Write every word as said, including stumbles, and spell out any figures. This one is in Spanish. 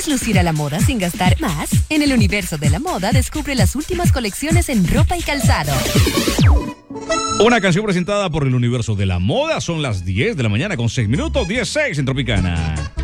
lucir a la moda sin gastar más? En el universo de la moda descubre las últimas colecciones en ropa y calzado. Una canción presentada por el universo de la moda. Son las diez de la mañana con seis minutos, diez seis en Tropicana.